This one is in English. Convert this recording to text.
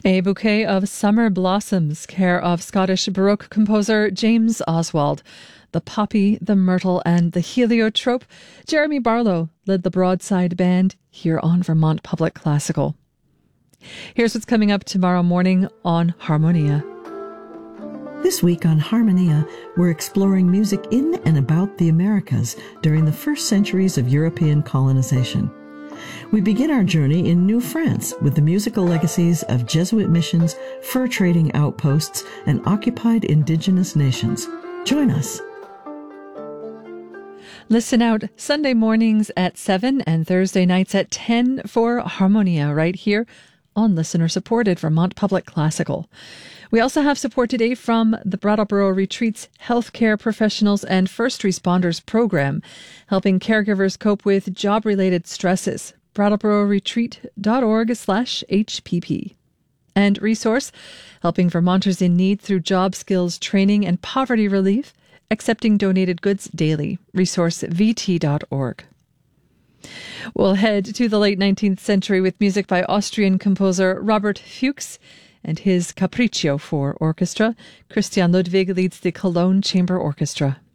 A Bouquet of Summer Blossoms, care of Scottish Baroque composer James Oswald. The poppy, the myrtle, and the heliotrope. Jeremy Barlow led the Broadside Band here on Vermont Public Classical. Here's what's coming up tomorrow morning on Harmonia. This week on Harmonia, we're exploring music in and about the Americas during the first centuries of European colonization. We begin our journey in New France with the musical legacies of Jesuit missions, fur trading outposts, and occupied indigenous nations. Join us. Listen out Sunday mornings at 7 and Thursday nights at 10 for Harmonia right here on listener-supported Vermont Public Classical. We also have support today from the Brattleboro Retreat's Healthcare Professionals and First Responders Program, helping caregivers cope with job-related stresses. brattlebororetreat.org/HPP. And Resource, helping Vermonters in need through job skills training and poverty relief, accepting donated goods daily. ResourceVT.org. We'll head to the late 19th century with music by Austrian composer Robert Fuchs and his Capriccio for orchestra. Christian Ludwig leads the Cologne Chamber Orchestra.